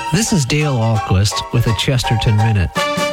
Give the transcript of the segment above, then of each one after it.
This is Dale Ahlquist with a Chesterton Minute.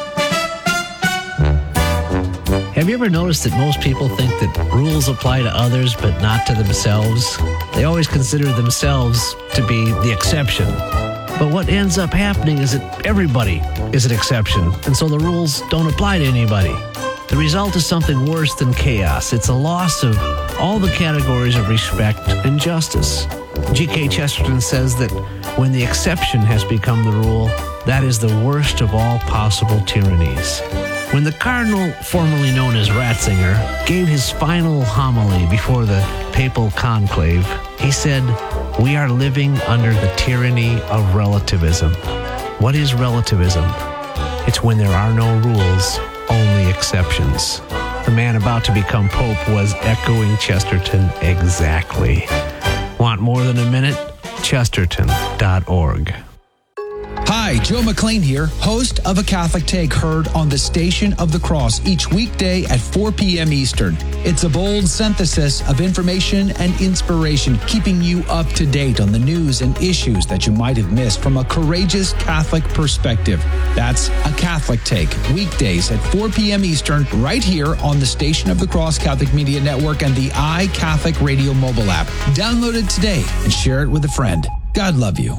Have you ever noticed that most people think that rules apply to others but not to themselves? They always consider themselves to be the exception. But what ends up happening is that everybody is an exception, and so the rules don't apply to anybody. The result is something worse than chaos. It's a loss of all the categories of respect and justice. G.K. Chesterton says that when the exception has become the rule, that is the worst of all possible tyrannies. When the cardinal, formerly known as Ratzinger, gave his final homily before the papal conclave, he said, "We are living under the tyranny of relativism." What is relativism? It's when there are no rules, only exceptions. The man about to become Pope was echoing Chesterton exactly. Want more than a minute? Chesterton.org. Hi, Joe McLean here, host of A Catholic Take, heard on the Station of the Cross each weekday at 4 p.m. Eastern. It's a bold synthesis of information and inspiration, keeping you up to date on the news and issues that you might have missed from a courageous Catholic perspective. That's A Catholic Take, weekdays at 4 p.m. Eastern, right here on the Station of the Cross Catholic Media Network and the iCatholic Radio mobile app. Download it today and share it with a friend. God love you.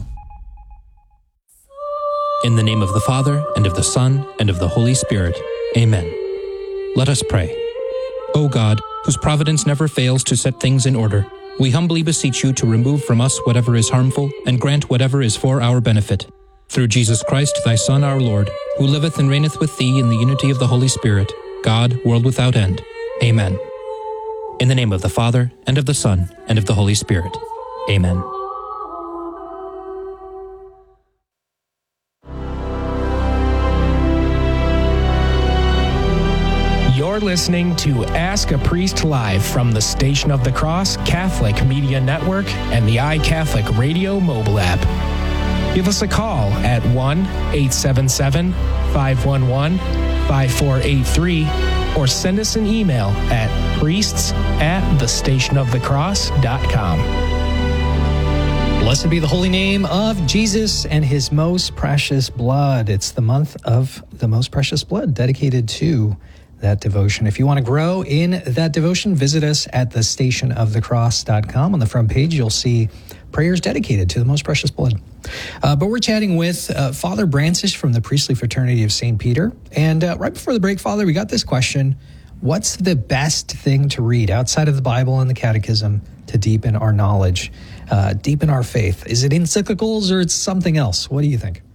In the name of the Father, and of the Son, and of the Holy Spirit. Amen. Let us pray. O God, whose providence never fails to set things in order, we humbly beseech you to remove from us whatever is harmful, and grant whatever is for our benefit. Through Jesus Christ, thy Son, our Lord, who liveth and reigneth with thee in the unity of the Holy Spirit, God, world without end. Amen. In the name of the Father, and of the Son, and of the Holy Spirit. Amen. You're listening to Ask a Priest Live from the Station of the Cross Catholic Media Network and the iCatholic Radio mobile app. Give us a call at 1-877-511-5483 or send us an email at priests@thestationofthecross.com. Blessed be the holy name of Jesus and his most precious blood. It's the month of the most precious blood dedicated to that devotion. If you want to grow in that devotion, visit us at thestationofthecross.com. On the front page, you'll see prayers dedicated to the most precious blood. But we're chatting with Father Brancis from the Priestly Fraternity of St. Peter. And right before the break, Father, we got this question. What's the best thing to read outside of the Bible and the Catechism to deepen our knowledge, deepen our faith? Is it encyclicals or it's something else? What do you think?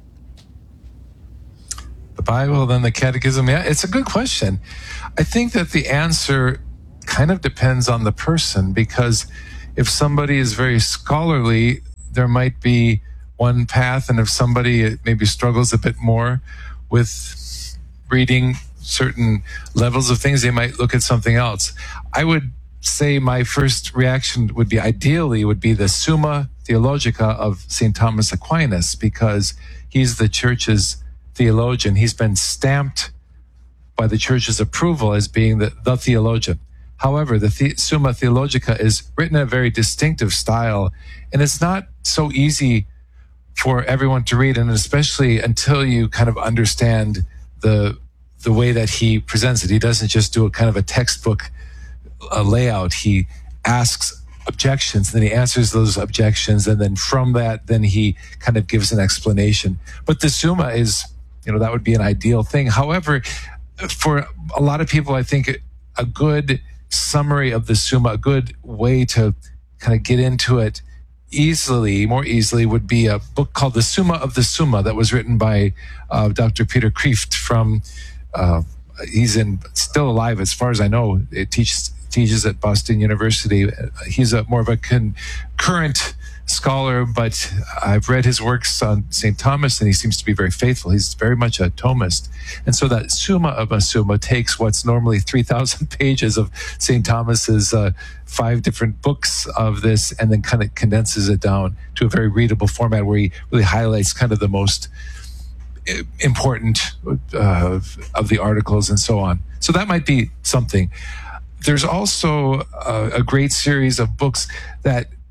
The Bible, then the Catechism? Yeah, it's a good question. I think that the answer kind of depends on the person, because if somebody is very scholarly, there might be one path, and if somebody maybe struggles a bit more with reading certain levels of things, they might look at something else. I would say my first reaction would be, ideally, would be the Summa Theologica of St. Thomas Aquinas, because he's the Church's theologian. He's been stamped by the Church's approval as being the theologian. However, the Summa Theologica is written in a very distinctive style, and it's not so easy for everyone to read, and especially until you kind of understand the way that he presents it. He doesn't just do a kind of a textbook layout. He asks objections, then he answers those objections, and then from that, then he kind of gives an explanation. But the Summa is, that would be an ideal thing. However, for a lot of people, I think a good summary of the Summa, a good way to kind of get into it more easily, would be a book called The Summa of the Summa that was written by Dr. Peter Kreeft from, he's still alive as far as I know. It teaches at Boston University. He's more of a current scholar, but I've read his works on St. Thomas, and he seems to be very faithful. He's very much a Thomist. And so that Summa of a Summa takes what's normally 3,000 pages of St. Thomas's 5 different books of this, and then kind of condenses it down to a very readable format where he really highlights kind of the most important of the articles and so on. So that might be something. There's also a great series of books that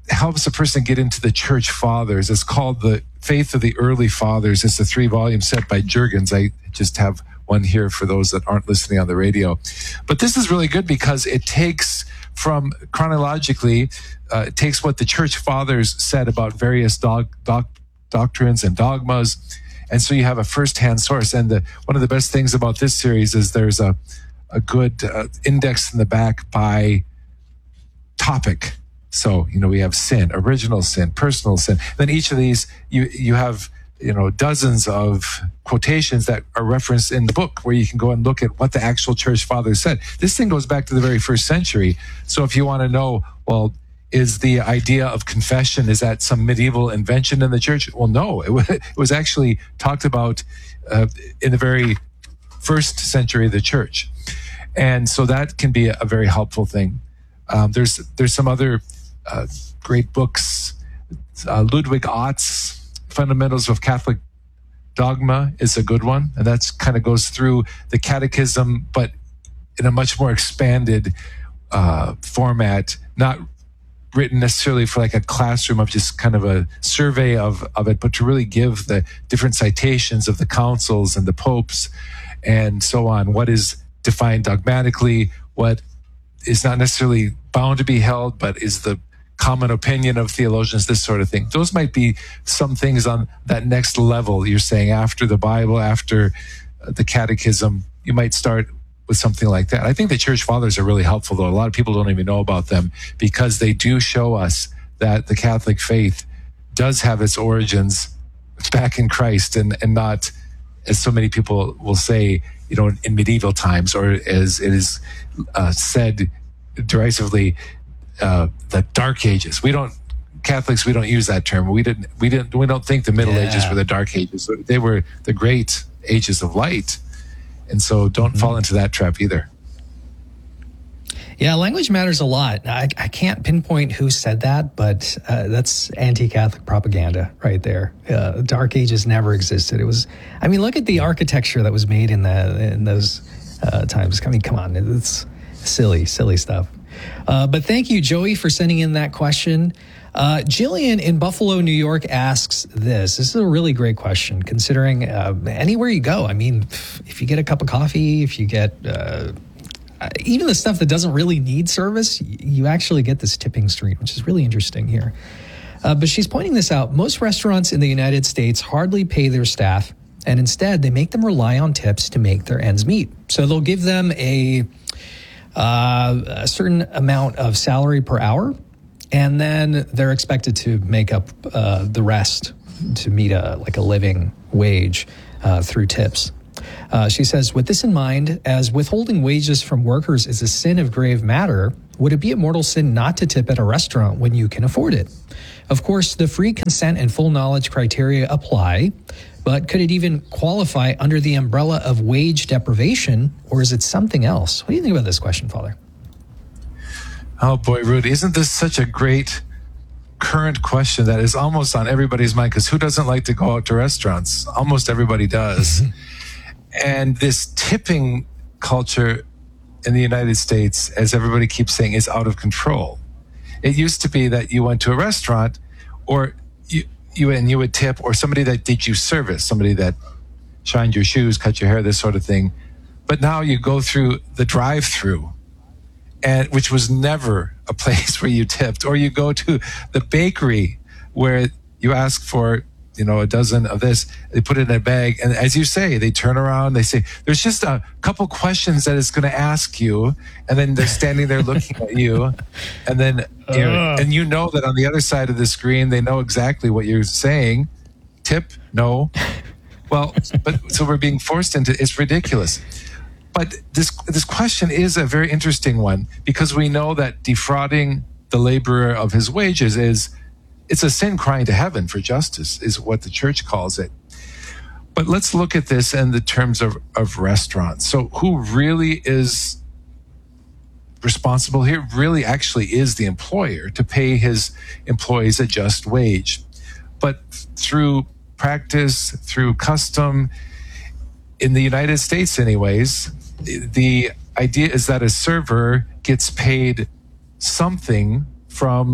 helps a person get into the church fathers. It's called The Faith of the Early Fathers. It's a 3-volume set by Jurgens. I just have one here for those that aren't listening on the radio. But this is really good because it takes from chronologically, it takes what the church fathers said about various doctrines and dogmas. And so you have a first-hand source. And one of the best things about this series is there's a good index in the back by topic. So, we have sin, original sin, personal sin. Then each of these, you have, dozens of quotations that are referenced in the book where you can go and look at what the actual church fathers said. This thing goes back to the very first century. So if you want to know, well, is the idea of confession, is that some medieval invention in the church? Well, no, it was actually talked about in the very first century of the church. And so that can be a very helpful thing. There's some other great books. Ludwig Ott's Fundamentals of Catholic Dogma is a good one. And that's kind of goes through the catechism, but in a much more expanded format, not written necessarily for like a classroom of just kind of a survey of it, but to really give the different citations of the councils and the popes and so on. What is defined dogmatically, what is not necessarily bound to be held, but is the common opinion of theologians, this sort of thing. Those might be some things on that next level. You're saying after the Bible, after the catechism, you might start with something like that. I think the church fathers are really helpful, though. A lot of people don't even know about them because they do show us that the Catholic faith does have its origins back in Christ and not, as so many people will say, in medieval times, or as it is said derisively, the Dark Ages. Catholics, we don't use that term. We don't think the Middle Ages were the Dark Ages. They were the great ages of light. And so don't fall into that trap either. Yeah, language matters a lot. I can't pinpoint who said that, but that's anti-Catholic propaganda right there. Dark Ages never existed. Look at the architecture that was made in those times. Come on, it's silly stuff. But thank you, Joey, for sending in that question. Jillian in Buffalo, New York asks this. This is a really great question, considering anywhere you go. If you get a cup of coffee, if you get even the stuff that doesn't really need service, you actually get this tipping stream, which is really interesting here. But she's pointing this out. Most restaurants in the United States hardly pay their staff, and instead they make them rely on tips to make their ends meet. So they'll give them a certain amount of salary per hour, and then they're expected to make up the rest to meet a living wage through tips. She says, with this in mind, as withholding wages from workers is a sin of grave matter, would it be a mortal sin not to tip at a restaurant when you can afford it? Of course, the free consent and full knowledge criteria apply, but could it even qualify under the umbrella of wage deprivation, or is it something else? What do you think about this question, Father? Oh boy, Rudy, isn't this such a great current question that is almost on everybody's mind? Because who doesn't like to go out to restaurants? Almost everybody does. And this tipping culture in the United States, as everybody keeps saying, is out of control. It used to be that you went to a restaurant or you would tip, or somebody that did you service, somebody that shined your shoes, cut your hair, this sort of thing. But now you go through the drive-through, and which was never a place where you tipped, or you go to the bakery where you ask for, a dozen of this, they put it in a bag, and as you say, they turn around, they say, there's just a couple questions that it's going to ask you, and then they're standing there looking at you, and then and you know that on the other side of the screen, they know exactly what you're saying. Tip? No. Well, but so we're being forced into, it's ridiculous. But this question is a very interesting one, because we know that defrauding the laborer of his wages it's a sin crying to heaven for justice, is what the church calls it. But let's look at this in the terms of restaurants. So who really is responsible here? Really actually is the employer to pay his employees a just wage. But through practice, through custom, in the United States anyways, the idea is that a server gets paid something from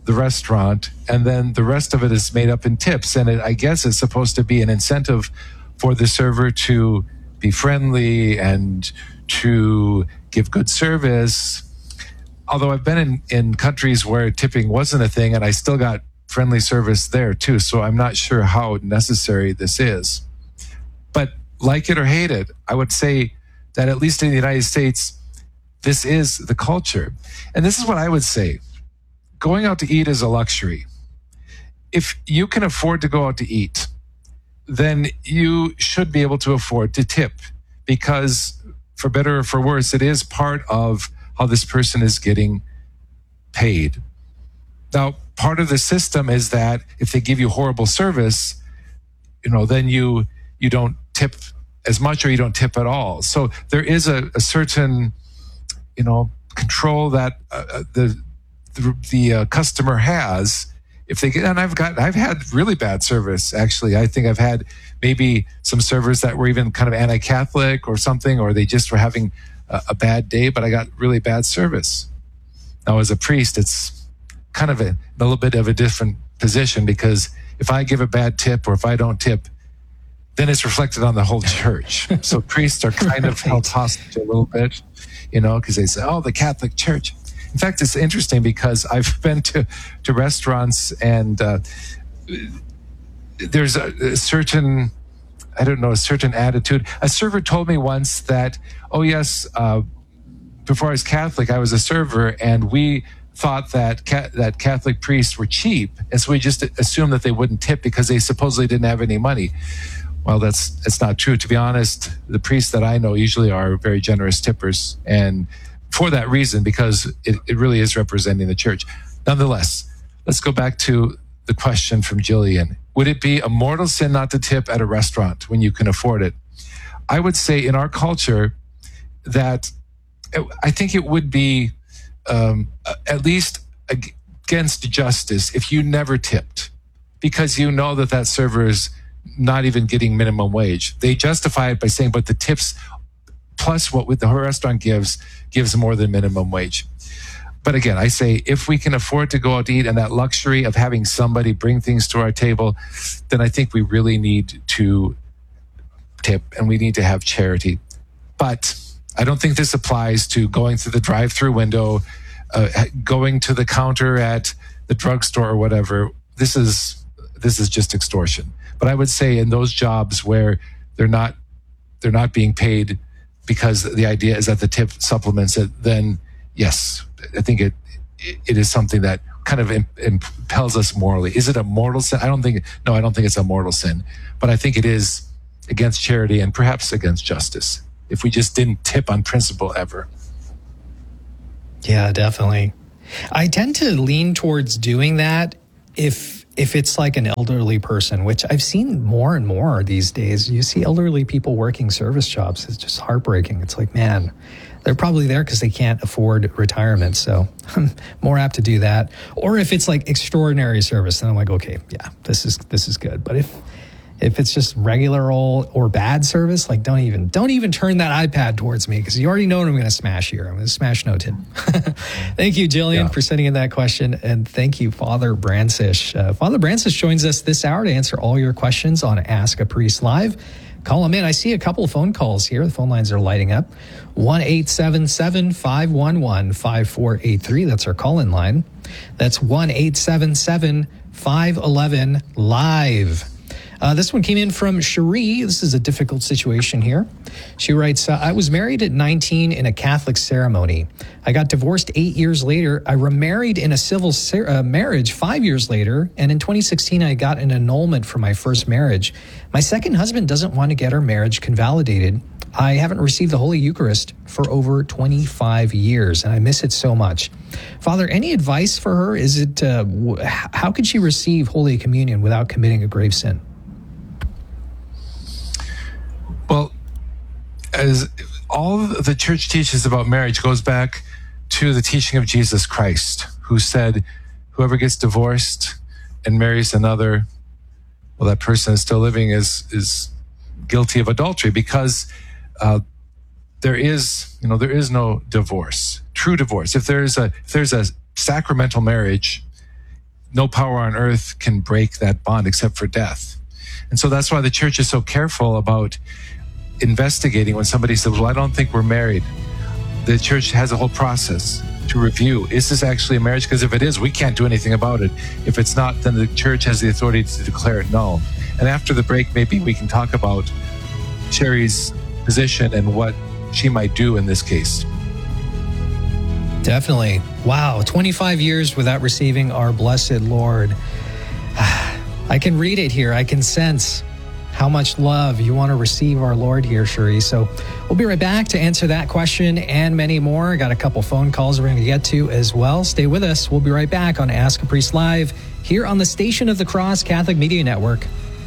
the restaurant, and then the rest of it is made up in tips. And I guess it's supposed to be an incentive for the server to be friendly and to give good service. Although I've been in countries where tipping wasn't a thing, and I still got friendly service there too. So I'm not sure how necessary this is. But like it or hate it, I would say that at least in the United States, this is the culture. And this is what I would say. Going out to eat is a luxury. If you can afford to go out to eat, then you should be able to afford to tip, because for better or for worse, it is part of how this person is getting paid. Now, part of the system is that if they give you horrible service, then you don't tip as much, or you don't tip at all. So there is a certain, control that the customer has if they get. And I've had really bad service. Actually, I think I've had maybe some servers that were even kind of anti-Catholic or something, or they just were having a bad day, but I got really bad service. Now, as a priest, it's kind of a little bit of a different position, because if I give a bad tip or if I don't tip, then it's reflected on the whole church. So priests are kind of held hostage a little bit, because they say, oh, the Catholic Church. In fact, it's interesting because I've been to restaurants, and there's a certain attitude. A server told me once that, oh yes, before I was Catholic, I was a server, and we thought that Catholic priests were cheap, and so we just assumed that they wouldn't tip because they supposedly didn't have any money. Well, that's not true. To be honest, the priests that I know usually are very generous tippers, and for that reason, because it really is representing the church. Nonetheless, let's go back to the question from Jillian. Would it be a mortal sin not to tip at a restaurant when you can afford it? I would say in our culture that I think it would be at least against justice if you never tipped, because you know that server is not even getting minimum wage. They justify it by saying, but the tips plus what the restaurant gives more than minimum wage. But again, I say, if we can afford to go out to eat and that luxury of having somebody bring things to our table, then I think we really need to tip and we need to have charity. But I don't think this applies to going through the drive-through window, going to the counter at the drugstore or whatever. This is just extortion. But I would say in those jobs where they're not being paid because the idea is that the tip supplements it, then yes, I think it is something that kind of impels us morally. Is it a mortal sin? I don't think it's a mortal sin, but I think it is against charity and perhaps against justice if we just didn't tip on principle ever. Yeah, definitely. I tend to lean towards doing that if it's like an elderly person, which I've seen more and more these days. You see elderly people working service jobs. It's just heartbreaking. It's like, man, they're probably there because they can't afford retirement. So I'm more apt to do that. Or if it's like extraordinary service, then I'm like, okay, yeah, this is good. But if it's just regular old or bad service, like don't even turn that iPad towards me, because you already know what I'm going to smash here. I'm going to smash no tip. Thank you, Jillian, for sending in that question. And thank you, Father Brancish. Father Brancish joins us this hour to answer all your questions on Ask a Priest Live. Call them in. I see a couple of phone calls here. The phone lines are lighting up. 1-877-511-5483. That's our call-in line. That's 1-877-511-LIVE. This one came in from Cherie. This is a difficult situation here. She writes, I was married at 19 in a Catholic ceremony. I got divorced 8 years later. I remarried in a civil marriage 5 years later. And in 2016, I got an annulment for my first marriage. My second husband doesn't want to get our marriage convalidated. I haven't received the Holy Eucharist for over 25 years, and I miss it so much. Father, any advice for her? Is it how could she receive Holy Communion without committing a grave sin? Well, as all the church teaches about marriage goes back to the teaching of Jesus Christ, who said, whoever gets divorced and marries another, well, that person is still living is guilty of adultery, because there is no divorce, true divorce. If there's a sacramental marriage, no power on earth can break that bond except for death. And so that's why the church is so careful about investigating when somebody says, well, I don't think we're married. The church has a whole process to review. Is this actually a marriage? Because if it is, we can't do anything about it. If it's not, then the church has the authority to declare it null. And after the break, maybe we can talk about Sherry's position and what she might do in this case. Definitely. Wow, 25 years without receiving our blessed Lord. I can read it here. I can sense how much love you want to receive our Lord here, Sherry. So we'll be right back to answer that question and many more. Got a couple phone calls we're going to get to as well. Stay with us. We'll be right back on Ask a Priest Live here on the Station of the Cross Catholic Media Network.